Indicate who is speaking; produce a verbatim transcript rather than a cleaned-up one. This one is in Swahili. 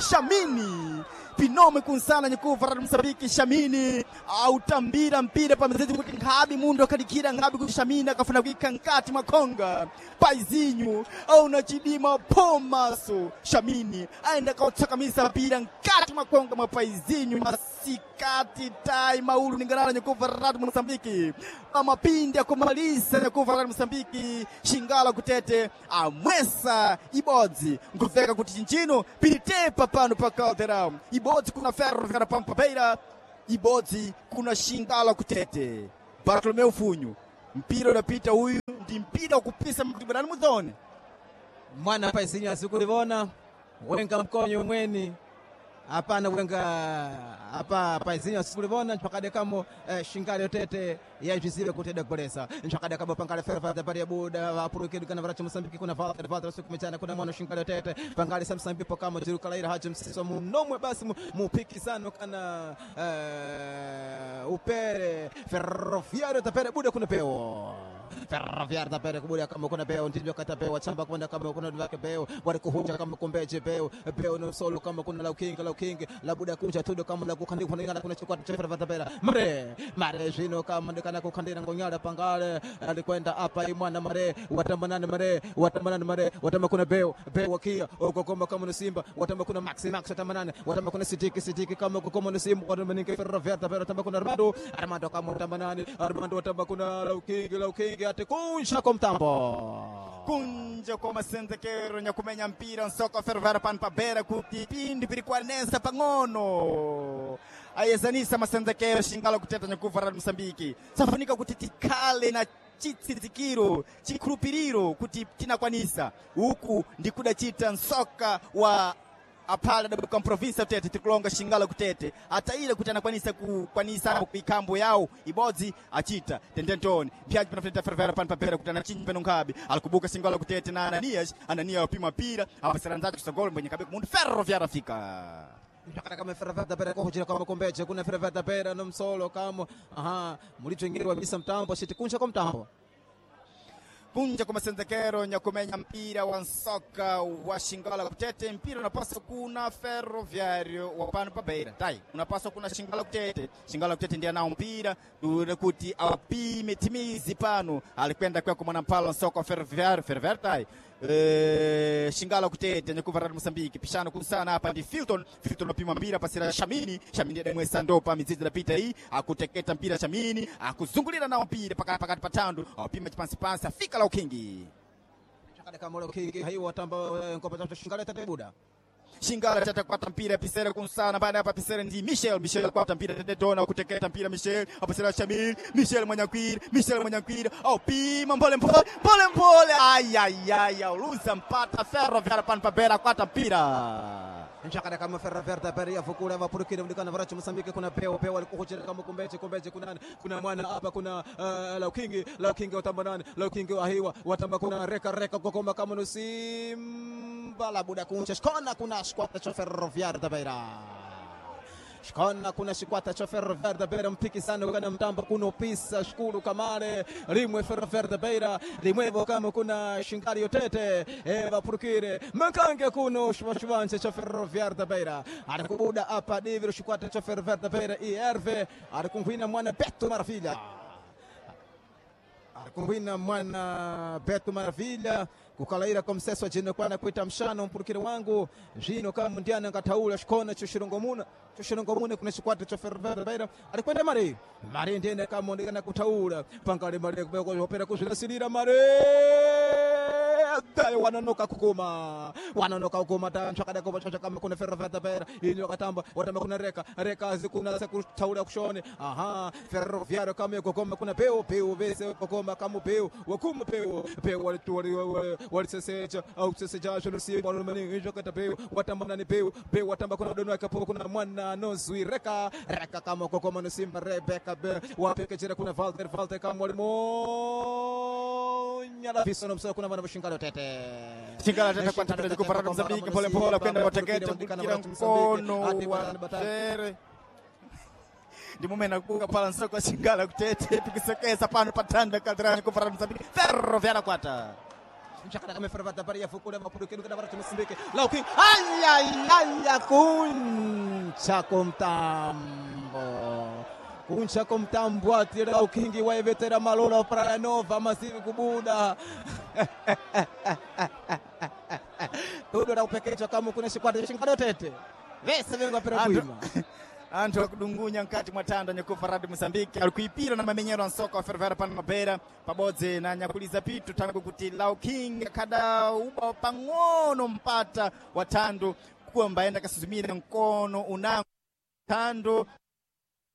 Speaker 1: Shamini Pinome kunsana nyekuva radu Msambiki Shamini autambira mpira pamezezi kuti Ngabi mundo kadikira Ngabi kuti Shamini akafuna kuika nkati makonga Paizinho au nachidima pomaso Shamini aenda kautshakamisa mpira nkati makonga mwa Paizinho masikati tai maulu ningarara nyekuva radu Msambiki amapindi akumaliza nyekuva radu Msambiki Shingala Kutete amwesa ibodzi nguveka kuti chinchino piritepa pano pa Caldeirão ibodzi kuna Ferro Viário Pampa Beira ibodzi kuna Shingala Kutete Bartolomeu Funho mpira unapita huyu ndi mpira kupisa mkibirani mudhone
Speaker 2: mwana Paizinho asikulivona wenga mkonyo mweni hapana wenga hapa Paizinho asikulivona mpakade kamo eh, Shingala Kutete ya jizile kutenda golesa mpakade kamo pangale Ferro Viário Pampa Buda vapurukidu kana varacha Msambiki kuna Valter Valter sukumechana kuna mwana Shingala Kutete pangale Msambiki pokamo jiru kalaira haje msiso munomwe basi mupikisano kana uh, upere Ferro Viário Pampa Buda kuna peo Ferro Viário Pampa Buda kama kuna peo ndivyo kata peo chamba kwenda kama kuna dvake peo wale kuhunja kama kombeje peo peo no solo kama kuna la king la king la Buda kunja tudo kama la kukandi kuna kuna chukua Ferro Viário Pampa mare mare jino kama ndikana kukandira ngonyala pangale alikwenda hapa imwana mare watambanana mare watambanana mare watamba kuna beo beo wakia ukokoma kama ni Simba watamba kuna Max Max watambanana watamba kuna Sidiki Sidiki kama ukokoma ni Simba watamba ni Ferro Viário Pampa watamba kuna Armando Armando kama watambanana Armando watamba kuna Lauking Lauking atikunja kwa mtambo
Speaker 1: kunja kwa masenzekero nyakumenya mpira nsoko Ferro Viário Pampa Beira kutipindi pirikwanesa pangono ayezanisa masenzekero Shingala Kutete nyakuva radu Msambiki safunika kutitikale na chitsitsikiro chikrupiriro kuti tinakwanisa huku ndikuda chita nsoka wa apala da kwa province Tete tikulonga Shingala Kutete hata ile kuti anakwanisa kukwanisa kuikambo yao ibodzi achita tendentoni pia tunafita Ferro Viário Pampa Beira kutana chinyi peno Ngabi alikubuka Shingala Kutete na Ananias Anania upima pira hapa seranzaji kusogolo mwenye kabeko mundu Ferro Viário afika
Speaker 2: mpaka kama Ferro Viário Pampa kuhujira kama kombeje kuna Ferro Viário Pampa no msolo kama aha mulicho ngiri wa bisa mtambo shiti kunja kwa mtambo
Speaker 1: kunja kwa masenzekero nyakumenya mpira wa nsoka wa Shingala Kutete mpira unapaswa kuna Ferro Viário wa Pampa Beira tai unapaswa kuna Shingala Kutete Shingala Kutete ndiye nao mpira kuti awapime timizi pano alikwenda kwa mwana mpala nsoka wa Ferro Viário Ferro Viário tai Eh, Shingala Kutete nyekuva radu Msambiki pishano kunsana hapa ndi Filton Filton napima mpira pasira Shamini Shamini ya demwe sandopa mizizi lapita hii akuteketa mpira Shamini akuzungulira na mpira pakati pakati patandu apima chipansi pansi afika la ukingi
Speaker 2: chakade kama la ukingi haiwa watamba ngopa za Shingala Kutete Buda
Speaker 1: Shingala tata kwa mpira pisere kunsana baada hapa pisere ndi Michel Michel kwa mpira tete dona kuteketa mpira Michel hapa sira Shamil Michel Mwanyakwira Michel Mwanyakwira au pima mbole mbole mbole mbole ay ay ay uluza mpata Ferro Viário Pampa Beira kwa mpira
Speaker 2: nchakada kama Ferro Viário Pampa ya fukura vapurukira mlikana varacho Msambiki kuna peo peo alikuhujira kama kumbeche kumbeche kuna kuna mwana hapa kuna uh, Lauking Lauking watambanani Lauking wahiwa watamba kuna reka reka kokoma kama nusim bala Buda kuncha shkona kuna shikwata cha Ferro Viário Pampa shkona kuna shikwata cha Ferro Viário Pampa mpiki sana ukana mtamba kuna pisa shkuru kamare rimwe Ferro Viário Pampa rimwe kama kuna Shingala Kutete eva purukire makange kuno shwashwanje cha Ferro Viário Pampa alikubuda hapa diviro shikwata cha Ferro Viário Pampa irv alikunguina mwana Beto Maravilha alikunguina mwana Beto Maravilha kukalaira kwa mseso jino kwa na kuita mshano mpurukire wangu jino kama ndiana ngataula shkona chushirongomuna chushirongomuna kuna shikwata cha Ferro Viário Pampa alikwenda mari mari ndiene kama ndikana kutaula pangale mari kwa opera kushirasirira mari dai wananoka kukuma wananoka kukuma ta chakada kwa chacha kama kuna Ferro Viário Pampa inyo katamba watamba kuna reka reka zikuna za kutaula kushone aha Ferro Viário kama kukoma kuna peo peo vese kukoma kama peo wakuma peo peo walitu waliseseja au seseja shulusi balo mani inyo katapeo watamba ni peo peo watamba kuna dono kapo kuna mwana nozwi reka reka kama kukoma no Simba Rebecca wapeke jira kuna Valter Valter kama walimo nyala viso no msako kuna mwana Shingala Kutete
Speaker 1: Shingala Kutete kwa mpira kwa radu Msambiki pole pole kwenda kuteketa mpira mkono wa Tere ndi mumena kuka pala nsoko Shingala Kutete tukisekeza pano patanda kadrani kwa radu Msambiki Ferro Viário kwata
Speaker 2: mchakana kama fervata pari ya fukule mapudukedu kada baratu Msumbike Lauking aya aya kuncha komtambo kuncha komtambo atira Lauking wa vetera Malola para nova masivi kubuda tudo na upekecho kama kuna shikwata shingado tete vese vengo pera kuima
Speaker 1: Anto kudungunya nkati mwatanda nyakufa radi Mozambiki alikuipira na mamenyero nsoko wa fervera pana mabera pamoze na nyakuliza pitu tangu kuti Lauking kada uba pangono mpata watando kuwa mbaenda kasuzumire mkono unango tando